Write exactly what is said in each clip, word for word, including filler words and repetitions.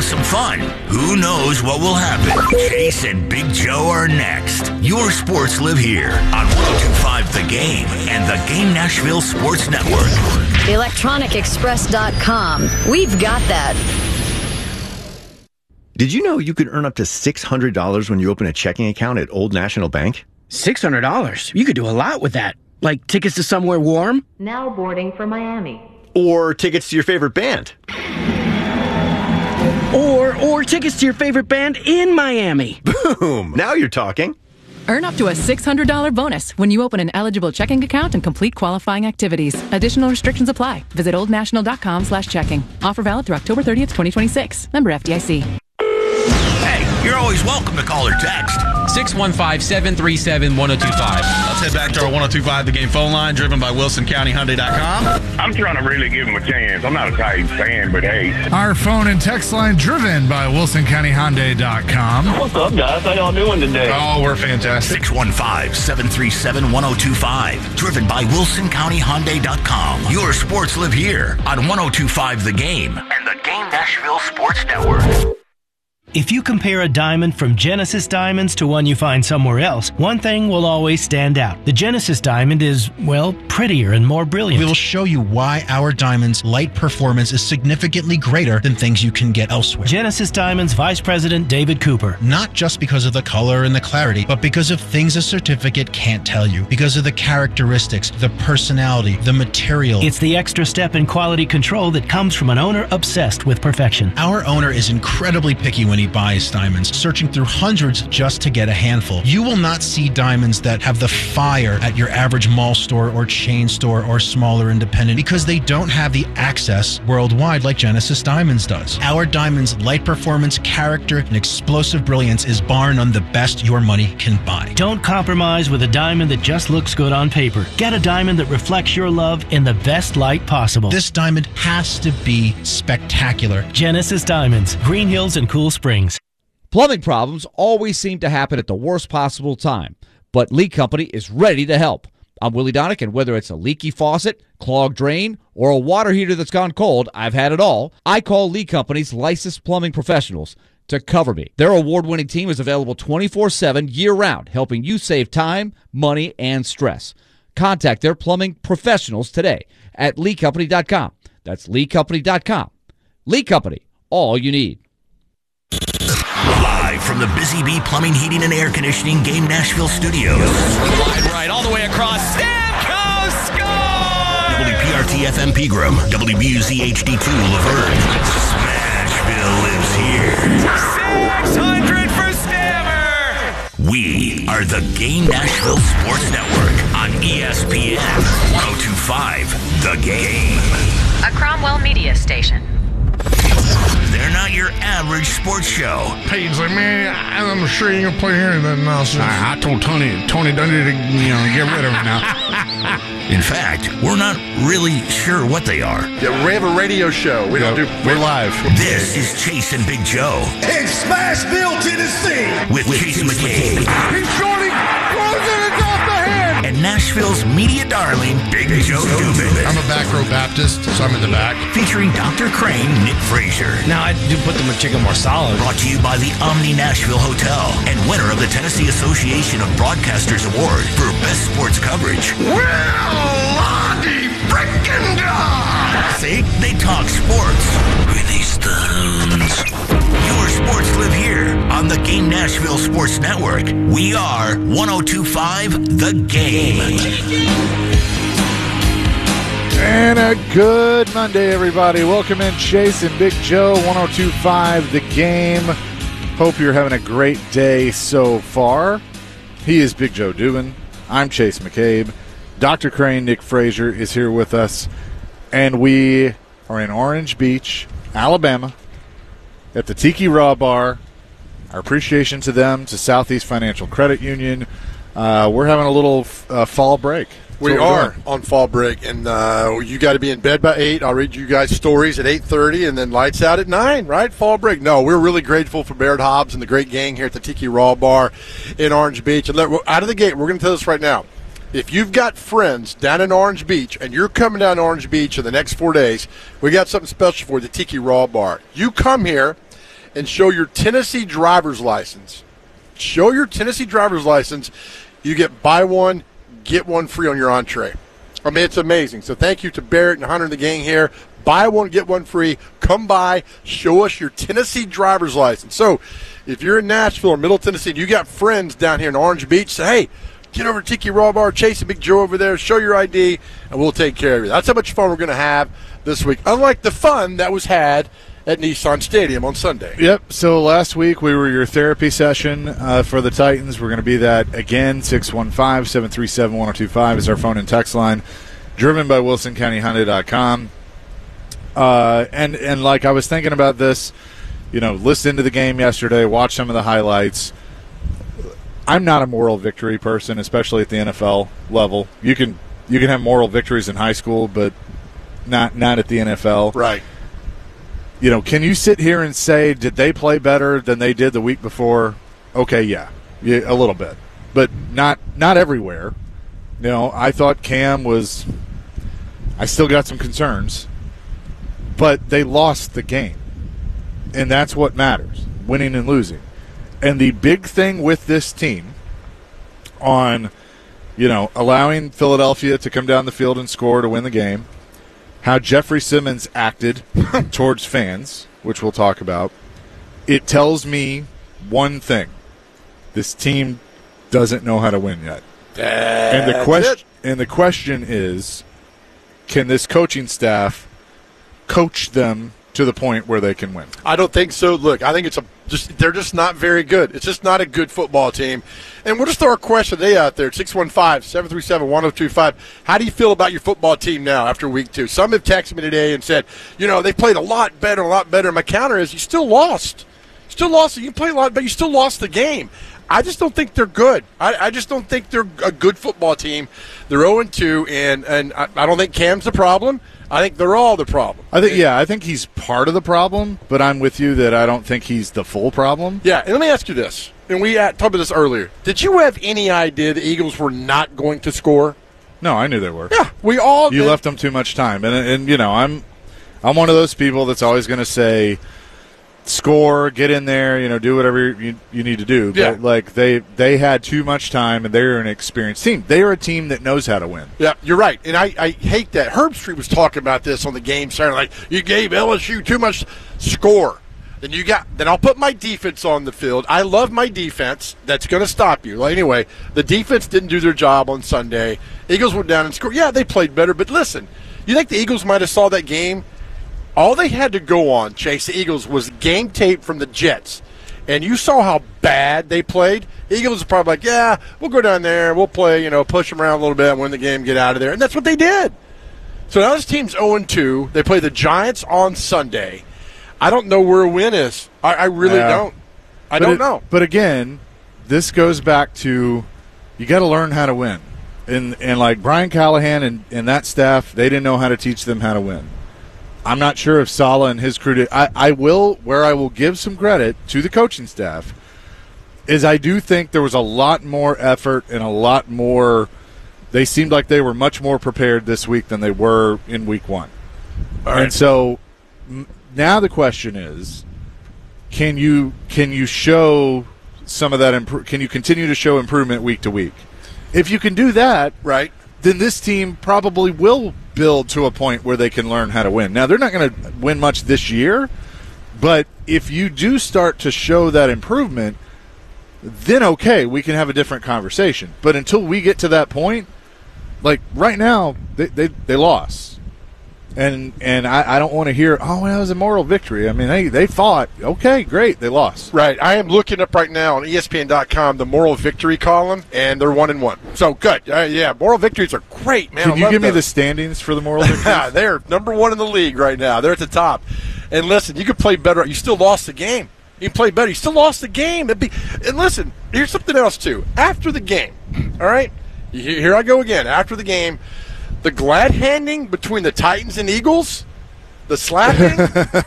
some fun. Who knows what will happen? Chase and Big Joe are next. Your sports live here on one oh two point five The Game and the Game Nashville Sports Network. electronic express dot com. We've got that. Did you know you could earn up to six hundred dollars when you open a checking account at Old National Bank? six hundred dollars? You could do a lot with that. Like tickets to somewhere warm? Now boarding for Miami. Or tickets to your favorite band? Or, or tickets to your favorite band in Miami. Boom! Now you're talking. Earn up to a six hundred dollars bonus when you open an eligible checking account and complete qualifying activities. Additional restrictions apply. Visit oldnational.com slash checking. Offer valid through October thirtieth, twenty twenty-six. Member F D I C. Hey, you're always welcome to call or text. six one five, seven three seven, one oh two five. Let's head back to our one oh two point five The Game phone line, driven by Wilson County Hyundai dot com. I'm trying to really give him a chance. I'm not a Titans fan, but hey. Our phone and text line, driven by Wilson County Hyundai dot com. What's up, guys? How y'all doing today? Oh, we're fantastic. six one five, seven three seven, one oh two five. Driven by Wilson County Hyundai dot com. Your sports live here on one oh two point five The Game and the Game Nashville Sports Network. If you compare a diamond from Genesis Diamonds to one you find somewhere else, one thing will always stand out. The Genesis diamond is, well, prettier and more brilliant. We will show you why our diamond's light performance is significantly greater than things you can get elsewhere. Genesis Diamonds Vice President David Cooper. Not just because of the color and the clarity, but because of things a certificate can't tell you. Because of the characteristics, the personality, the material. It's the extra step in quality control that comes from an owner obsessed with perfection. Our owner is incredibly picky when he buys diamonds, searching through hundreds just to get a handful. You will not see diamonds that have the fire at your average mall store or chain store or smaller independent because they don't have the access worldwide like Genesis Diamonds does. Our diamond's light performance, character, and explosive brilliance is bar none the best your money can buy. Don't compromise with a diamond that just looks good on paper. Get a diamond that reflects your love in the best light possible. This diamond has to be spectacular. Genesis Diamonds, Green Hills and Cool Springs. Plumbing problems always seem to happen at the worst possible time, but Lee Company is ready to help. I'm Willie Donick, and whether it's a leaky faucet, clogged drain, or a water heater that's gone cold, I've had it all. I call Lee Company's licensed plumbing professionals to cover me. Their award-winning team is available twenty-four seven year-round, helping you save time, money, and stress. Contact their plumbing professionals today at lee company dot com. That's lee company dot com. Lee Company, all you need. Live from the Busy Bee Plumbing, Heating, and Air Conditioning Game Nashville Studios. Wide right, all the way across. Stamkos score! W P R T F M Pegram, W B U Z H D two Laverne. Smashville lives here. six hundred for Stammer! We are the Game Nashville Sports Network on E S P N one oh two point five The Game. A Cromwell Media Station. They're not your average sports show. Peyton's like, man, I'm sure you're going to play here and then nonsense. I, I told Tony, Tony Dundee to, you know, get rid of him now. In fact, we're not really sure what they are. Yeah, we have a radio show. We yeah, don't do. We're live. This is Chase and Big Joe. In Smashville, Tennessee. With, with Chase McCabe. He's shorting, closing it off the head. And Nashville's media darling, Big Joe Dubin. I'm a back row Baptist, so I'm in the back. Featuring Doctor Crane, Nick Frazier. Now I do put the chicken more solid. Brought to you by the Omni Nashville Hotel and winner of the Tennessee Association of Broadcasters Award for Best Sports Coverage. Well, Lottie frickin' God! See, they talk sports. Release the hounds. Your sports live here on the Game Nashville Sports Network. We are one oh two point five The Game. And a good Monday, everybody. Welcome in Chase and Big Joe, one oh two point five The Game. Hope you're having a great day so far. He is Big Joe Dubin. I'm Chase McCabe. Doctor Crane, Nick Frazier, is here with us. And we are in Orange Beach, Alabama, at the Tiki Raw Bar. Our appreciation to them, to Southeast Financial Credit Union. Uh, we're having a little uh, fall break. We are on fall break, and uh, you got to be in bed by eight. I'll read you guys stories at eight thirty, and then lights out at nine, right? Fall break. No, we're really grateful for Barrett Hobbs and the great gang here at the Tiki Raw Bar in Orange Beach. And let, out of the gate, we're going to tell this right now. If you've got friends down in Orange Beach and you're coming down to Orange Beach in the next four days, we got something special for you, the Tiki Raw Bar. You come here, and show your Tennessee driver's license, show your Tennessee driver's license, you get buy one, get one free on your entree. I mean, it's amazing. So thank you to Barrett and Hunter and the gang here. Buy one, get one free. Come by, show us your Tennessee driver's license. So if you're in Nashville or Middle Tennessee and you got friends down here in Orange Beach, say, hey, get over to Tiki Raw Bar, Chase and Big Joe over there, show your I D, and we'll take care of you. That's how much fun we're going to have this week, unlike the fun that was had at Nissan Stadium on Sunday. Yep. So last week we were your therapy session uh, for the Titans. We're going to be that again. six one five, seven three seven, one oh two five is our phone and text line, driven by Wilson County Hyundai dot com. Uh, and, and like I was thinking about this, you know, listened to the game yesterday, watched some of the highlights. I'm not a moral victory person, especially at the N F L level. You can you can have moral victories in high school, but not not at the N F L. Right. You know, can you sit here and say, did they play better than they did the week before? Okay, yeah, yeah a little bit, but not not everywhere. You know, I thought Cam was – I still got some concerns, but they lost the game, and that's what matters, winning and losing. And the big thing with this team on, you know, allowing Philadelphia to come down the field and score to win the game, how Jeffrey Simmons acted towards fans, which we'll talk about, it tells me one thing. This team doesn't know how to win yet. That's and the question it. and the question is, can this coaching staff coach them to the point where they can win? I don't think so. Look, I think it's a just they're just not very good. It's just not a good football team. And we'll just throw a question today out there, six one five, seven three seven, one oh two five. How do you feel about your football team now after week two? Some have texted me today and said, you know, they played a lot better, a lot better. My counter is you still lost. Still lost. You play a lot, but you still lost the game. I just don't think they're good. I, I just don't think they're a good football team. They're oh and two, and, and I, I don't think Cam's the problem. I think they're all the problem. I think, yeah, I think he's part of the problem, but I'm with you that I don't think he's the full problem. Yeah, and let me ask you this, and we talked about this earlier. Did you have any idea the Eagles were not going to score? No, I knew they were. Yeah, we all You did. left them too much time. And, and you know, I'm I'm one of those people that's always going to say, score, get in there, you know, do whatever you, you need to do. But, yeah. like, they, they had too much time, and they're an experienced team. They are a team that knows how to win. Yeah, you're right. And I, I hate that. Herb Street was talking about this on the game Saturday. Like, you gave L S U too much score. Then you got. Then I'll put my defense on the field. I love my defense. That's going to stop you. Well, anyway, the defense didn't do their job on Sunday. Eagles went down and scored. Yeah, they played better. But listen, you think the Eagles might have saw that game? All they had to go on, Chase, the Eagles, was game tape from the Jets. And you saw how bad they played. The Eagles are probably like, yeah, we'll go down there, we'll play, you know, push them around a little bit, win the game, get out of there. And that's what they did. So now this team's oh and two. They play the Giants on Sunday. I don't know where a win is. I, I really Yeah. don't. I But don't it- know. But again, this goes back to you got to learn how to win. And, and like Brian Callahan and, and that staff, they didn't know how to teach them how to win. I'm not sure if Saleh and his crew did. I, I will, where I will give some credit to the coaching staff, is I do think there was a lot more effort and a lot more – they seemed like they were much more prepared this week than they were in week one. All right. And so m- now the question is, can you can you show some of that – can you continue to show improvement week to week? If you can do that, right, then this team probably will – build to a point where they can learn how to win. Now, they're not going to win much this year, but if you do start to show that improvement, then okay, we can have a different conversation. But until we get to that point, like right now, they they, they lost. And and I, I don't want to hear, oh, well, it was a moral victory. I mean, they, they fought. Okay, great, they lost. Right. I am looking up right now on E S P N dot com the moral victory column, and they're one and one. So good. Uh, yeah, moral victories are great, man. Can I you love give me those. the standings for the moral victories? Yeah, they're number one in the league right now. They're at the top. And listen, you could play better. You still lost the game. You can play better. You still lost the game. It'd be, and listen, here's something else, too. After the game, all right? Here I go again. After the game, the glad handing between the Titans and Eagles, the slapping,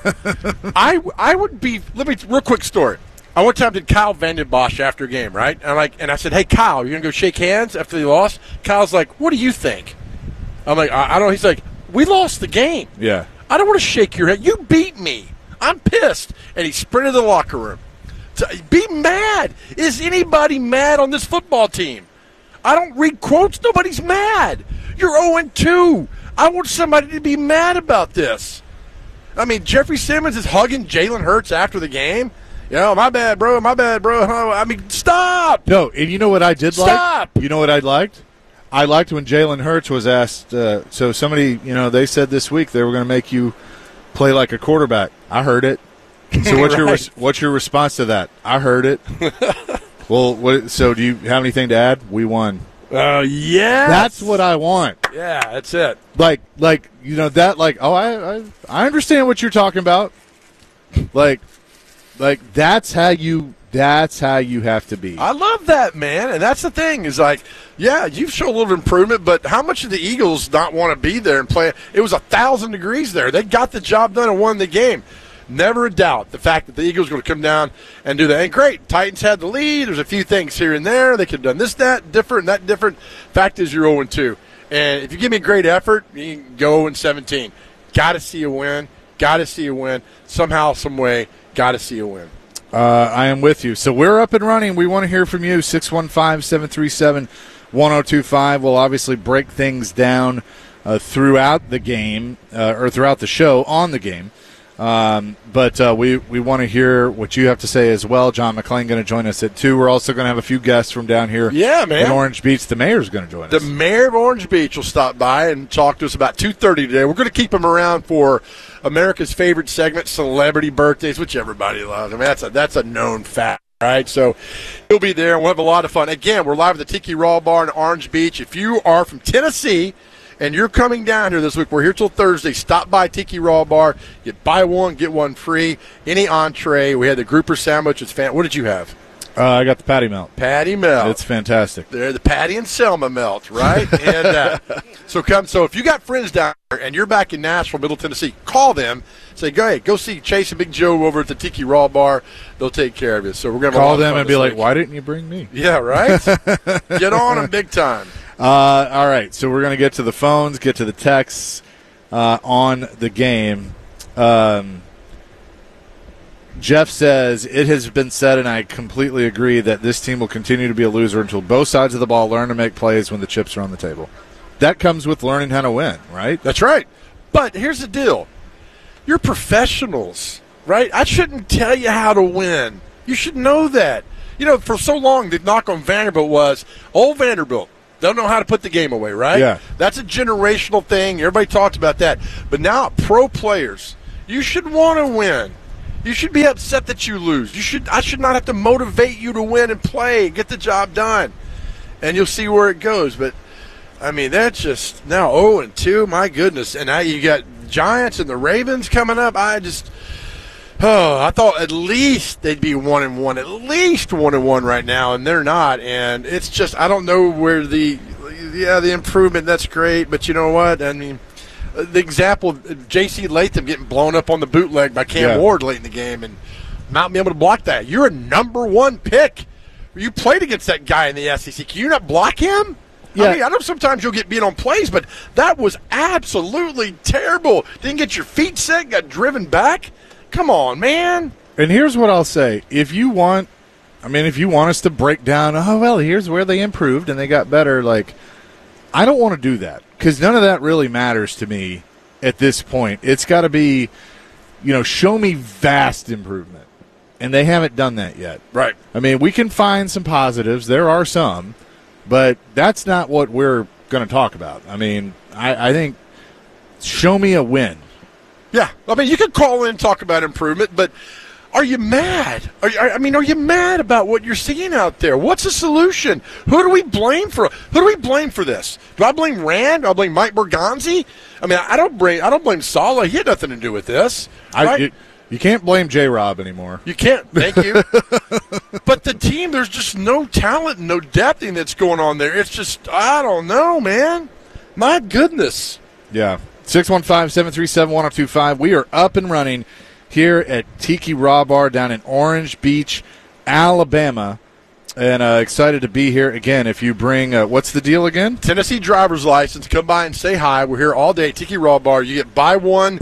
I, I would be, let me, real quick story. I one time did Kyle Vanden Bosch after a game, right? And I'm like, and I said, hey, Kyle, you're going to go shake hands after they lost? Kyle's like, what do you think? I'm like, I, I don't know. He's like, we lost the game. Yeah. I don't want to shake your hand. You beat me. I'm pissed. And he sprinted to the locker room. To be mad. Is anybody mad on this football team? I don't read quotes. Nobody's mad. You're oh and two. I want somebody to be mad about this. I mean, Jeffrey Simmons is hugging Jalen Hurts after the game. You know, my bad, bro, my bad, bro. I mean, stop. No, and you know what I did stop. like? Stop. You know what I liked? I liked when Jalen Hurts was asked, uh, so somebody, you know, they said this week they were going to make you play like a quarterback. I heard it. So what's, right. your, res- what's your response to that? I heard it. Well, what, so do you have anything to add? We won. Oh, uh, yeah. That's what I want. Yeah, that's it. Like, like you know, that, like, oh, I, I, I understand what you're talking about. Like, like that's how you, that's how you have to be. I love that, man. And that's the thing is like, yeah, you've shown a little improvement, but how much did the Eagles not want to be there and play? It was a thousand degrees there. They got the job done and won the game. Never a doubt the fact that the Eagles are going to come down and do that. And great, Titans had the lead. There's a few things here and there. They could have done this, that, different, that different. Fact is you're oh and two. And if you give me a great effort, you can go oh and seventeen. Got to see a win. Got to see a win. Somehow, some way, got to see a win. Uh, I am with you. So we're up and running. We want to hear from you. six one five, seven three seven, one oh two five. We'll obviously break things down uh, throughout the game uh, or throughout the show on the game. Um, but uh, we, we want to hear what you have to say as well. John McClain going to join us at two. We're also going to have a few guests from down here yeah, man. in Orange Beach. The mayor's going to join the us. The mayor of Orange Beach will stop by and talk to us about two thirty today. We're going to keep him around for America's favorite segment, celebrity birthdays, which everybody loves. I mean, that's a, that's a known fact. Right, so he'll be there, and we'll have a lot of fun. Again, we're live at the Tiki Raw Bar in Orange Beach. If you are from Tennessee and you're coming down here this week, we're here till Thursday. Stop by Tiki Raw Bar. You buy one, get one free. Any entree. We had the grouper sandwich. It's fan- What did you have? Uh, I got the patty melt. Patty melt. It's fantastic. They're the Patty and Selma melt, right? and uh, so come. So if you got friends down here and you're back in Nashville, Middle Tennessee, call them. Say, go ahead, go see Chase and Big Joe over at the Tiki Raw Bar. They'll take care of you. So we're gonna have call a lot them of fun and be this like, week. why didn't you bring me? Yeah, right. Get on them big time. Uh, all right, so we're gonna get to the phones, get to the texts uh, on the game. Um, Jeff says, it has been said, and I completely agree, that this team will continue to be a loser until both sides of the ball learn to make plays when the chips are on the table. That comes with learning how to win, right? That's right. But here's the deal. You're professionals, right? I shouldn't tell you how to win. You should know that. You know, for so long, the knock on Vanderbilt was, old Vanderbilt, don't know how to put the game away, right? Yeah. That's a generational thing. Everybody talks about that. But now, pro players, you should want to win. You should be upset that you lose. You should. I should not have to motivate you to win and play and get the job done. And you'll see where it goes. But, I mean, that's just now oh and two. My goodness. And now you got Giants and the Ravens coming up. I just – oh, I thought at least they'd be one and one, at least one and one right now, and they're not. And it's just – I don't know where the – yeah, the improvement, that's great. But you know what? I mean – the example of J C Latham getting blown up on the bootleg by Cam yeah. Ward late in the game and not being able to block that. You're a number one pick. You played against that guy in the S E C. Can you not block him? Yeah. I mean, I know sometimes you'll get beat on plays, but that was absolutely terrible. Didn't get your feet set, got driven back. Come on, man. And here's what I'll say. If you want, I mean, if you want us to break down, oh, well, here's where they improved and they got better, like, I don't want to do that. Because none of that really matters to me at this point. It's got to be, you know, show me vast improvement. And they haven't done that yet. Right. I mean, we can find some positives. There are some. But that's not what we're going to talk about. I mean, I, I think show me a win. Yeah. I mean, you can call in and talk about improvement, but are you mad? Are you, I mean, are you mad about what you're seeing out there? What's the solution? Who do we blame for? Who do we blame for this? Do I blame Rand? Do I blame Mike Berganzi? I mean, I don't blame. I don't blame Saleh. He had nothing to do with this. Right? I, you, you can't blame J-Rob anymore. You can't. Thank you. But the team, there's just no talent, and no depth in that's going on there. It's just, I don't know, man. My goodness. Yeah. six one five, seven three seven, one oh two five. We are up and running here at Tiki Raw Bar down in Orange Beach, Alabama. And uh, excited to be here again. If you bring, uh, what's the deal again? Tennessee driver's license. Come by and say hi. We're here all day, Tiki Raw Bar. You get buy one,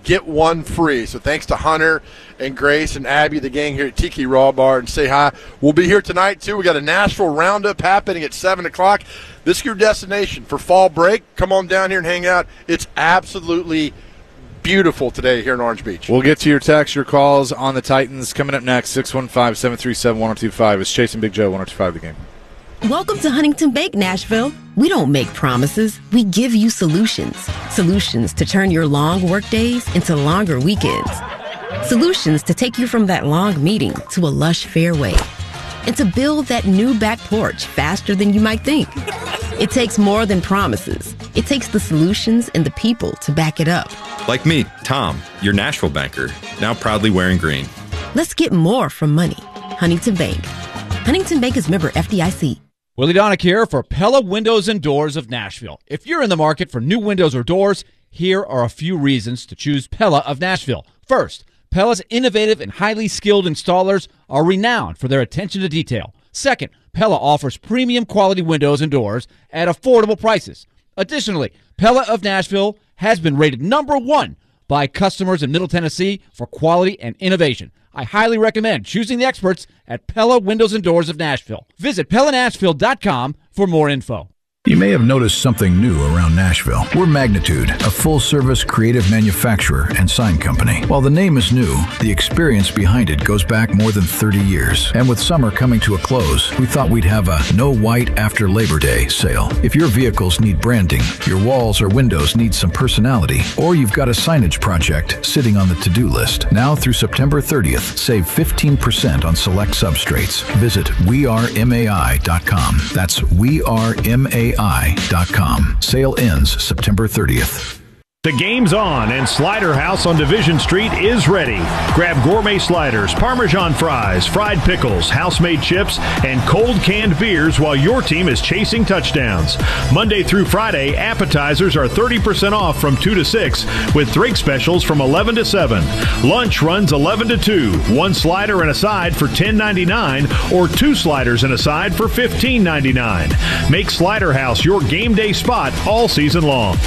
get one free. So thanks to Hunter and Grace and Abby, the gang here at Tiki Raw Bar, and say hi. We'll be here tonight, too. We got a Nashville Roundup happening at seven o'clock. This is your destination for fall break. Come on down here and hang out. It's absolutely beautiful today here in Orange Beach. We'll get to your texts, your calls on the Titans. Coming up next, six one five, seven three seven, one oh two five. It's Chase and Big Joe, one oh two five The Game. Welcome to Huntington Bank, Nashville. We don't make promises. We give you solutions. Solutions to turn your long work days into longer weekends. Solutions to take you from that long meeting to a lush fairway. And to build that new back porch faster than you might think. It takes more than promises. It takes the solutions and the people to back it up. Like me, Tom, your Nashville banker, now proudly wearing green. Let's get more from money. Huntington Bank. Huntington Bank is member F D I C. Willie Donick here for Pella Windows and Doors of Nashville. If you're in the market for new windows or doors, here are a few reasons to choose Pella of Nashville. First, Pella's innovative and highly skilled installers are renowned for their attention to detail. Second, Pella offers premium quality windows and doors at affordable prices. Additionally, Pella of Nashville has been rated number one by customers in Middle Tennessee for quality and innovation. I highly recommend choosing the experts at Pella Windows and Doors of Nashville. Visit Pella Nashville dot com for more info. You may have noticed something new around Nashville. We're Magnitude, a full-service creative manufacturer and sign company. While the name is new, the experience behind it goes back more than thirty years. And with summer coming to a close, we thought we'd have a no white after Labor Day sale. If your vehicles need branding, your walls or windows need some personality, or you've got a signage project sitting on the to-do list, now through September thirtieth, save fifteen percent on select substrates. Visit we are M A I dot com. That's we are M A I dot com. Sale ends September thirtieth. The game's on, and Slider House on Division Street is ready. Grab gourmet sliders, Parmesan fries, fried pickles, house-made chips, and cold canned beers while your team is chasing touchdowns. Monday through Friday, appetizers are thirty percent off from two to six, with drink specials from eleven to seven. Lunch runs eleven to two. One slider and a side for ten ninety-nine, or two sliders and a side for fifteen ninety-nine. Make Slider House your game day spot all season long.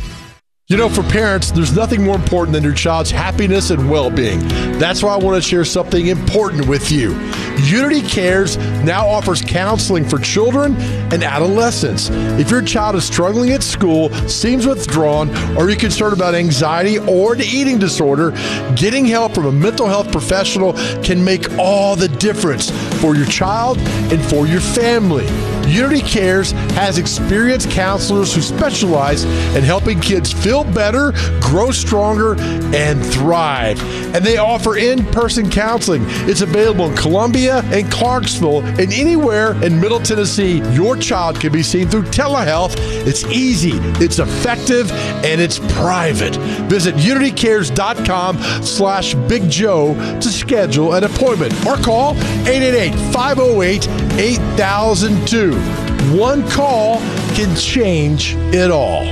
You know, for parents, there's nothing more important than your child's happiness and well-being. That's why I want to share something important with you. Unity Cares now offers counseling for children and adolescents. If your child is struggling at school, seems withdrawn, or you're concerned about anxiety or an eating disorder, getting help from a mental health professional can make all the difference for your child and for your family. Unity Cares has experienced counselors who specialize in helping kids feel better, grow stronger, and thrive. And they offer in-person counseling. It's available in Columbia and Clarksville, and anywhere in Middle Tennessee. Your child can be seen through telehealth. It's easy, it's effective, and it's private. Visit unity cares dot com slash Big Joe to schedule an appointment, or call eight eight eight, five oh eight, eight thousand two. One call can change it all.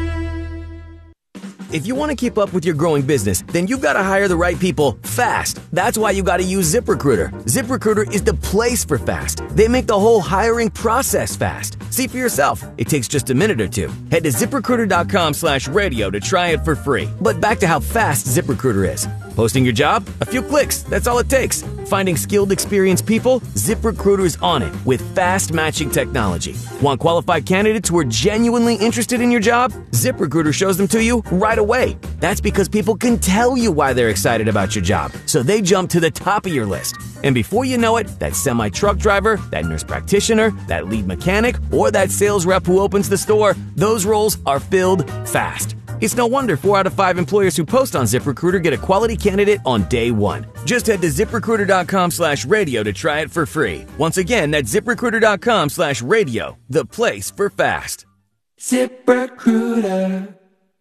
If you want to keep up with your growing business, then you've got to hire the right people fast. That's why you got to use ZipRecruiter. ZipRecruiter is the place for fast. They make the whole hiring process fast. See for yourself. It takes just a minute or two. Head to ZipRecruiter.com slash radio to try it for free. But back to how fast ZipRecruiter is. Posting your job? A few clicks. That's all it takes. Finding skilled, experienced people? ZipRecruiter is on it with fast matching technology. Want qualified candidates who are genuinely interested in your job? ZipRecruiter shows them to you right away. That's because people can tell you why they're excited about your job, so they jump to the top of your list. And before you know it, that semi-truck driver, that nurse practitioner, that lead mechanic, or that sales rep who opens the store, those roles are filled fast. It's no wonder four out of five employers who post on ZipRecruiter get a quality candidate on day one. Just head to ZipRecruiter.com slash radio to try it for free. Once again, that's ZipRecruiter.com slash radio, the place for fast. ZipRecruiter.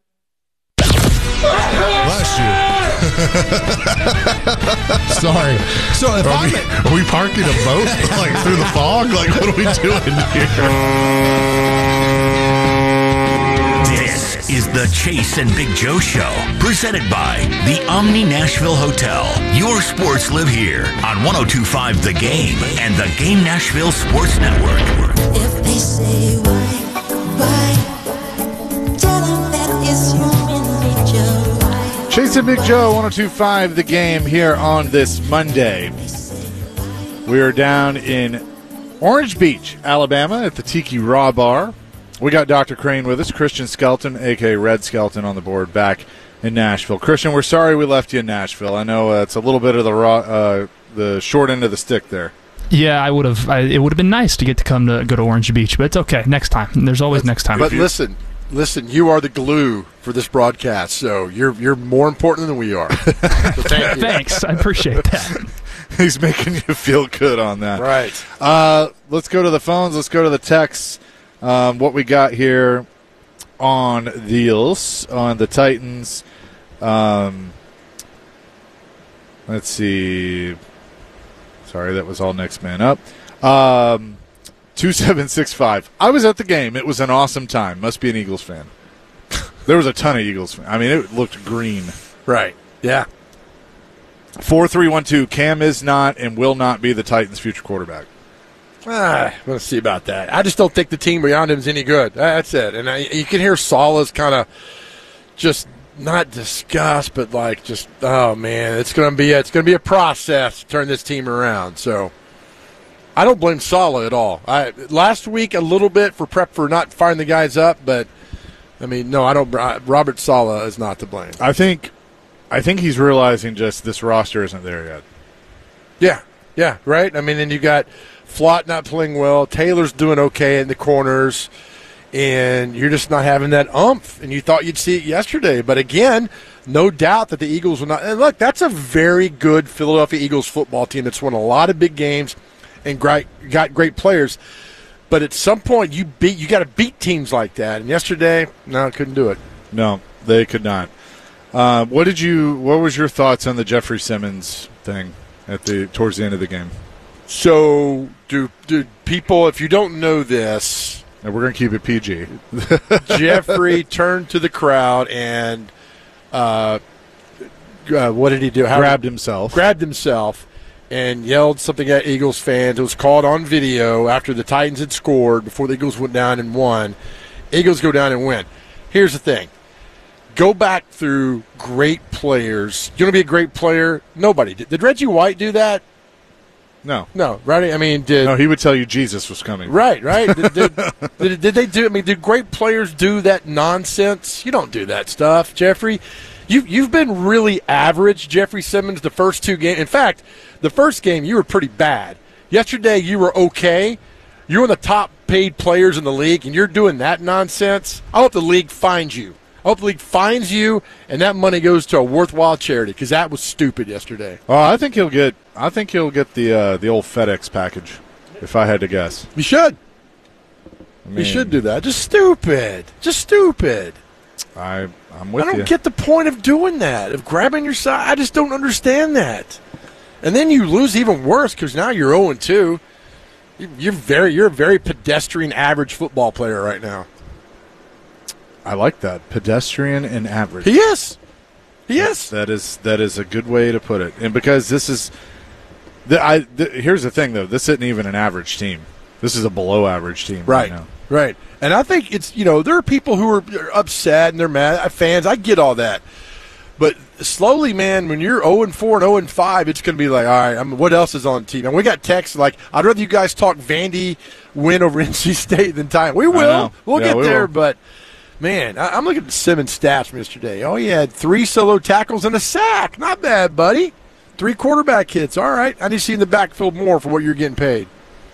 Bless you. Sorry. So if Are I'm we- are we parking a boat like through the fog? Like what are we doing here? This is the Chase and Big Joe Show, presented by the Omni Nashville Hotel. Your sports live here on one oh two point five The Game and the Game Nashville Sports Network. If they say why, why, tell them that it's human nature. Chase and Big Joe, one oh two point five The Game here on this Monday. We are down in Orange Beach, Alabama at the Tiki Raw Bar. We got Doctor Crane with us, Christian Skelton, a k a. Red Skelton, on the board back in Nashville. Christian, we're sorry we left you in Nashville. I know uh, it's a little bit of the raw, uh, the short end of the stick there. Yeah, I would have. I, it would have been nice to get to come to go to Orange Beach, but it's okay. Next time. There's always next time. But listen, listen, you are the glue for this broadcast, so you're you're more important than we are. So thank you. Thanks, I appreciate that. He's making you feel good on that. Right. Uh, let's go to the phones. Let's go to the texts. Um, what we got here on the Eels, on the Titans. Um, let's see. Sorry, that was all next man up. Um, two seven six five. I was at the game. It was an awesome time. Must be an Eagles fan. There was a ton of Eagles fans. I mean, it looked green. Right. Yeah. four three one two. Cam is not and will not be the Titans' future quarterback. Ah, let's see about that. I just don't think the team beyond him is any good. That's it. And I, you can hear Salah's kind of just not disgust, but like just, oh man, it's going to be a, it's going to be a process to turn this team around. So I don't blame Salah at all. I last week a little bit for prep for not firing the guys up, but I mean, no, I don't. Robert Saleh is not to blame. I think, I think he's realizing just this roster isn't there yet. Yeah, yeah, right. I mean, and you got Flott not playing well. Taylor's doing okay in the corners, and you're just not having that oomph. And you thought you'd see it yesterday, but again, no doubt that the Eagles will not. And look, that's a very good Philadelphia Eagles football team that's won a lot of big games and great, got great players. But at some point, you beat you got to beat teams like that. And yesterday, no, couldn't do it. No, they could not. Uh, what did you? What was your thoughts on the Jeffrey Simmons thing at the towards the end of the game? So, do do people? If you don't know this, and we're going to keep it P G. Jeffrey turned to the crowd and uh, uh, what did he do? How grabbed did, himself. Grabbed himself. And yelled something at Eagles fans. It was caught on video after the Titans had scored, before the Eagles went down and won. Eagles go down and win. Here's the thing. Go back through great players. You want to be a great player? Nobody did. Did Reggie White do that? No. No, right? I mean, did... No, he would tell you Jesus was coming. Right, right. Did, did, did, did they do... I mean, did great players do that nonsense? You don't do that stuff, Jeffrey. You, you've been really average, Jeffrey Simmons, the first two games. In fact, the first game, you were pretty bad. Yesterday, you were okay. You're one of the top-paid players in the league, and you're doing that nonsense. I hope the league finds you. I hope the league finds you, and that money goes to a worthwhile charity, because that was stupid yesterday. Oh, I think he'll get. I think he'll get the uh, the old FedEx package, if I had to guess. You should. I mean, you should do that. Just stupid. Just stupid. I I'm with you. I don't you. get the point of doing that, of grabbing your side. I just don't understand that. And then you lose even worse, because now you're oh and two. You're very, you're a very pedestrian, average football player right now. I like that, pedestrian and average. He is. He is. That is that is a good way to put it. And because this is, the, I the, here's the thing though, this isn't even an average team. This is a below average team right, right now. Right. And I think it's, you know, there are people who are upset and they're mad, fans. I get all that. But slowly, man, when you're oh and four and oh and five, it's going to be like, all right, I mean, what else is on the team? And we got texts like, I'd rather you guys talk Vandy win over N C State than time. We will. We'll yeah, get we there. Will. But, man, I, I'm looking at Simmons' stats from yesterday. Oh, he had three solo tackles and a sack. Not bad, buddy. Three quarterback hits. All right. I need to see in the backfield more for what you're getting paid.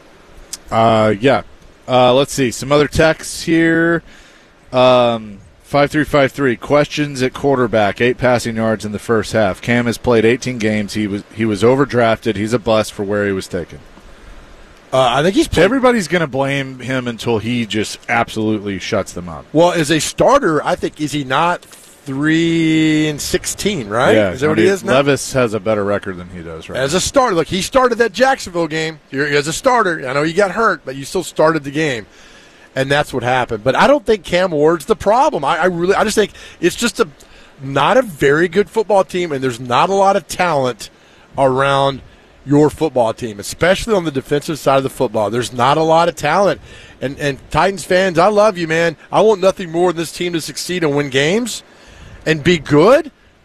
Uh, yeah. Uh, let's see. Some other texts here. Um, five three five three. Questions at quarterback. Eight passing yards in the first half. Cam has played eighteen games. He was he was overdrafted. He's a bust for where he was taken. Uh, I think he's played. Everybody's going to blame him until he just absolutely shuts them up. Well, as a starter, I think, is he not three and sixteen, right? Yeah. Is that I what mean, he is now? Levis has a better record than he does, right? As a starter, look, he started that Jacksonville game. You're, as a starter, I know you got hurt, but you still started the game, and that's what happened. But I don't think Cam Ward's the problem. I, I really, I just think it's just a not a very good football team, and there's not a lot of talent around your football team, especially on the defensive side of the football. There's not a lot of talent. And, and Titans fans, I love you, man. I want nothing more than this team to succeed and win games and be good.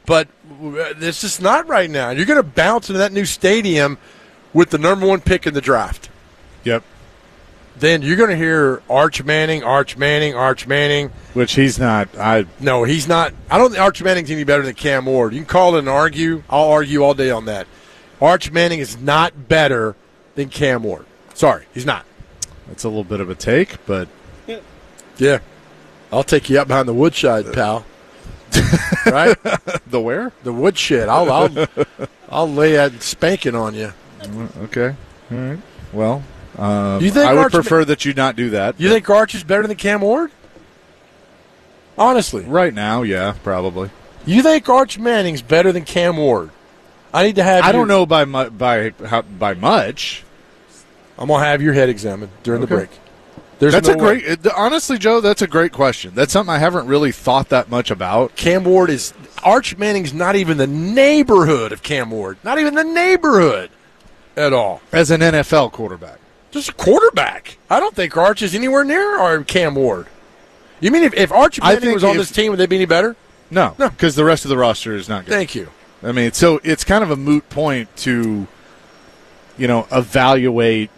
but it's just not right now. You're going to bounce into that new stadium with the number one pick in the draft. Yep. Then you're going to hear Arch Manning, Arch Manning, Arch Manning. Which he's not. I No, he's not. I don't think Arch Manning's any better than Cam Ward. You can call it and argue. I'll argue all day on that. Arch Manning is not better than Cam Ward. Sorry, he's not. That's a little bit of a take, but yeah, I'll take you up behind the woodshed, pal. Right? The where? The woodshed. I'll I'll I'll lay that spanking on you. Okay. All right. Well, um, you think I would Arch prefer Ma- that you not do that. You think Arch is better than Cam Ward? Honestly, right now, yeah, probably. You think Arch Manning's better than Cam Ward? I need to have. I your, don't know by mu- by how, by much. I'm gonna have your head examined during Okay. the break. There's that's no a great. way. It, honestly, Joe, that's a great question. That's something I haven't really thought that much about. Cam Ward is Arch Manning's not even the neighborhood of Cam Ward. Not even the neighborhood at all. As an N F L quarterback, just a quarterback. I don't think Arch is anywhere near our Cam Ward. You mean if, if Arch I Manning think was on if- this team, would they be any better? no, no, because the rest of the roster is not good. Thank you. I mean, so it's kind of a moot point to, you know, evaluate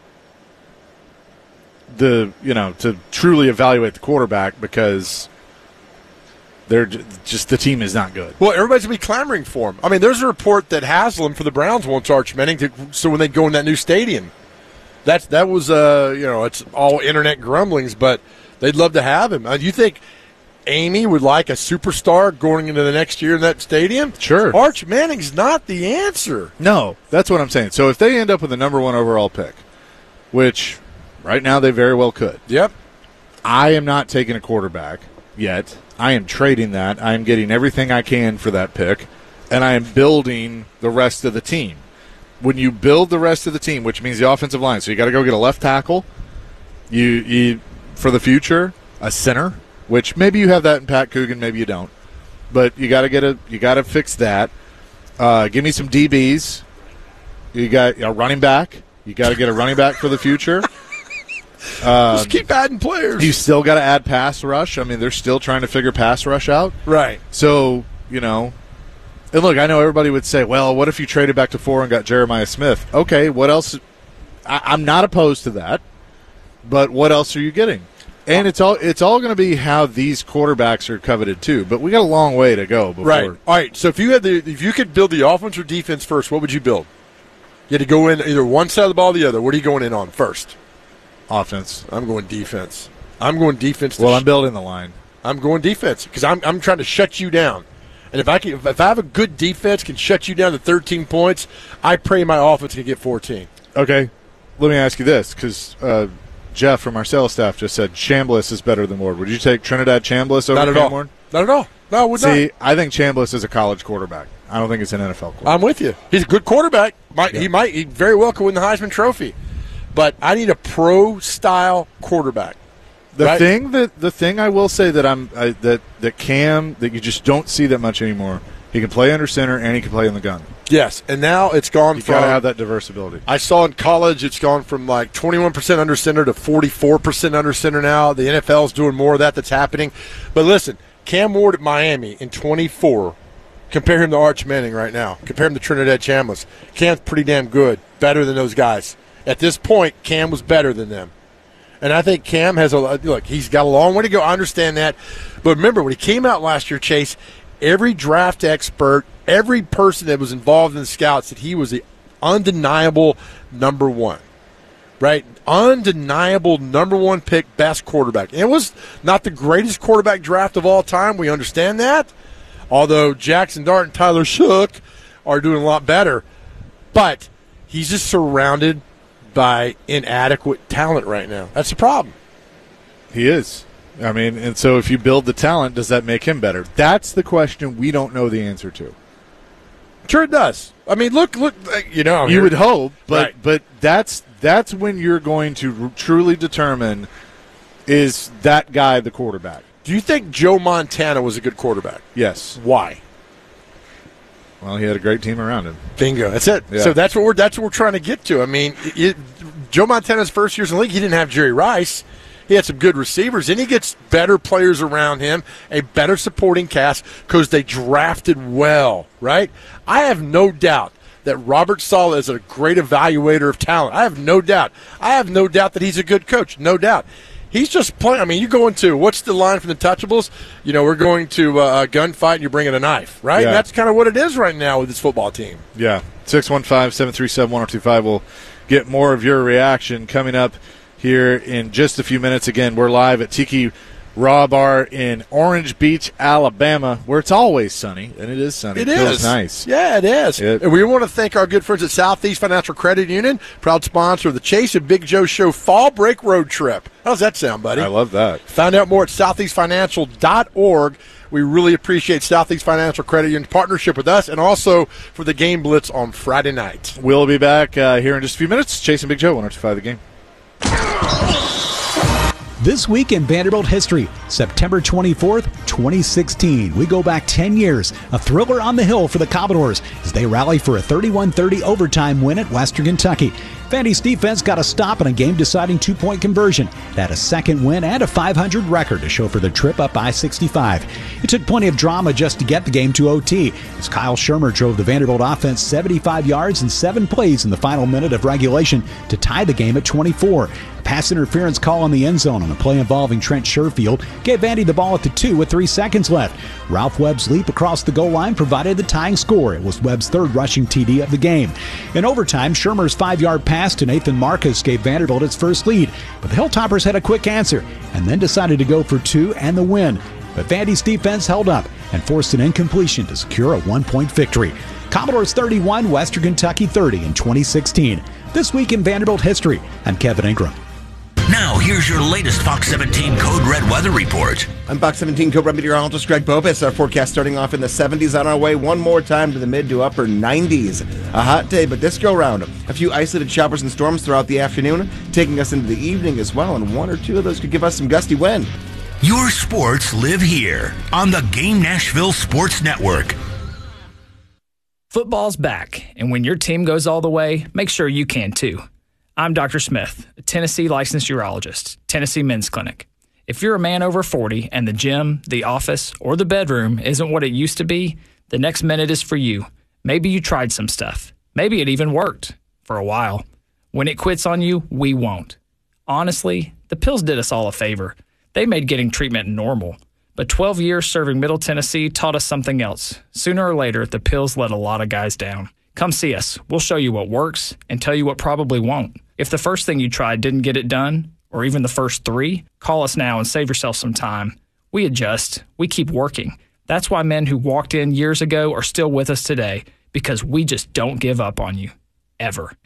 the, you know, to truly evaluate the quarterback because they're j- just the team is not good. Well, everybody's going to be clamoring for him. I mean, there's a report that Haslam for the Browns wants Arch Manning to, so when they go in that new stadium. That's, that was, uh, you know, it's all internet grumblings, but they'd love to have him. Uh, you think Amy would like a superstar going into the next year in that stadium? Sure. Arch Manning's not the answer. No, that's what I'm saying. So if they end up with the number one overall pick, which right now they very well could. Yep. I am not taking a quarterback yet. I am trading that. I am getting everything I can for that pick, and I am building the rest of the team. When you build the rest of the team, which means the offensive line, so you got to go get a left tackle, you, you for the future, a center, which maybe you have that in Pat Coogan, maybe you don't, but you got to get a you got to fix that. Uh, give me some D Bs. You got a running back. You got to get a running back for the future. Um, Just keep adding players. You still got to add pass rush. I mean, they're still trying to figure pass rush out. Right. So, you know, and look, I know everybody would say, well, what if you traded back to four and got Jeremiah Smith? Okay, what else? I, I'm not opposed to that, but what else are you getting? And it's all it's all going to be how these quarterbacks are coveted too. But we got a long way to go before. Right. All right. So if you had the if you could build the offense or defense first, what would you build? You had to go in either one side of the ball or the other. What are you going in on first? Offense. I'm going defense. I'm going defense. to Well, sh- I'm building the line. I'm going defense because I'm I'm trying to shut you down. And if I can, if I have a good defense can shut you down to thirteen points, I pray my offense can get fourteen. Okay. Let me ask you this, because uh, Jeff from our sales staff just said Chambliss is better than Ward. Would you take Trinidad Chambliss over Not at Cam all. Ward? Not at all. No, I would See, not. I think Chambliss is a college quarterback. I don't think it's an N F L quarterback. I'm with you. He's a good quarterback. Might, He might he very well could win the Heisman Trophy. But I need a pro-style quarterback. The right? thing that the thing I will say that I'm I, that that Cam that you just don't see that much anymore. He can play under center and he can play in the gun. Yes, and now it's gone You from. got to have that diverse ability. I saw in college it's gone from like twenty-one percent under center to forty-four percent under center now. The N F L is doing more of that that's happening. But listen, Cam Ward at Miami in twenty-four, compare him to Arch Manning right now. Compare him to Trinidad Chambliss. Cam's pretty damn good, better than those guys. At this point, Cam was better than them. And I think Cam has a – look, he's got a long way to go. I understand that. But remember, when he came out last year, Chase, every draft expert, every person that was involved in the scouts said he was the undeniable number one, right? Undeniable number one pick, best quarterback. And it was not the greatest quarterback draft of all time. We understand that. Although Jackson Dart and Tyler Shook are doing a lot better. But he's just surrounded by inadequate talent right now. That's the problem. He is. I mean, and so if you build the talent, does that make him better? That's the question we don't know the answer to. Sure it does. I mean, look, look, you know. You would hope, but Right. but that's that's when you're going to r- truly determine, is that guy the quarterback? Do you think Joe Montana was a good quarterback? Yes. Why? Well, he had a great team around him. Bingo. That's it. Yeah. So that's what we're that's what we're trying to get to. I mean, it, Joe Montana's first years in the league, he didn't have Jerry Rice. He He had some good receivers, and he gets better players around him, a better supporting cast because they drafted well, right? I have no doubt that Robert Saleh is a great evaluator of talent. I have no doubt. I have no doubt that he's a good coach, no doubt. He's just playing. I mean, you go into, what's the line from the Touchables? You know, we're going to uh, a gunfight and you're bringing a knife, right? Yeah. And that's kind of what it is right now with this football team. Yeah. six one five, seven three seven, one oh two five. We'll get more of your reaction coming up here in just a few minutes. Again, we're live at Tiki Raw Bar in Orange Beach, Alabama, where it's always sunny, and it is sunny. It, it is. feels nice. Yeah, it is. It, and we want to thank our good friends at Southeast Financial Credit Union, proud sponsor of the Chase and Big Joe Show Fall Break Road Trip. How's that sound, buddy? I love that. Find out more at southeast financial dot org. We really appreciate Southeast Financial Credit Union's partnership with us and also for the Game Blitz on Friday night. We'll be back uh, here in just a few minutes. Chase and Big Joe, one oh two five The Game. This week in Vanderbilt history, September twenty-fourth, twenty sixteen. We go back ten years, a thriller on the hill for the Commodores as they rally for a thirty-one thirty overtime win at Western Kentucky. Vandy's defense got a stop in a game-deciding two-point conversion. They had a second win and a five hundred record to show for their trip up I sixty-five. It took plenty of drama just to get the game to O T, as Kyle Shermer drove the Vanderbilt offense seventy-five yards in seven plays in the final minute of regulation to tie the game at twenty-four. A pass interference call in the end zone on a play involving Trent Sherfield gave Vandy the ball at the two with three seconds left. Ralph Webb's leap across the goal line provided the tying score. It was Webb's third rushing T D of the game. In overtime, Shermer's five-yard pass to Nathan Marcus gave Vanderbilt its first lead, but the Hilltoppers had a quick answer and then decided to go for two and the win. But Vandy's defense held up and forced an incompletion to secure a one-point victory. Commodores thirty-one, Western Kentucky thirty in twenty sixteen. This week in Vanderbilt history, I'm Kevin Ingram. Now, here's your latest Fox seventeen Code Red weather report. I'm Fox seventeen Code Red meteorologist Greg Bopis. Our forecast starting off in the seventies, on our way one more time to the mid to upper nineties. A hot day, but this go round, a few isolated showers and storms throughout the afternoon, taking us into the evening as well, and one or two of those could give us some gusty wind. Your sports live here on the Game Nashville Sports Network. Football's back, and when your team goes all the way, make sure you can too. I'm Doctor Smith, a Tennessee licensed urologist, Tennessee Men's Clinic. If you're a man over forty and the gym, the office, or the bedroom isn't what it used to be, the next minute is for you. Maybe you tried some stuff. Maybe it even worked for a while. When it quits on you, we won't. Honestly, the pills did us all a favor. They made getting treatment normal. But twelve years serving Middle Tennessee taught us something else. Sooner or later, the pills let a lot of guys down. Come see us. We'll show you what works and tell you what probably won't. If the first thing you tried didn't get it done, or even the first three, call us now and save yourself some time. We adjust. We keep working. That's why men who walked in years ago are still with us today, because we just don't give up on you. Ever.